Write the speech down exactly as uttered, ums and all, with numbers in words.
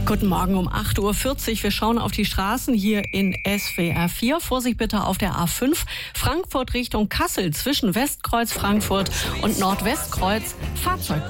Guten Morgen um acht Uhr vierzig. Wir schauen auf die Straßen hier in S W R vier. Vorsicht bitte auf der A fünf. Frankfurt Richtung Kassel zwischen Westkreuz Frankfurt und Nordwestkreuz. Fahrzeug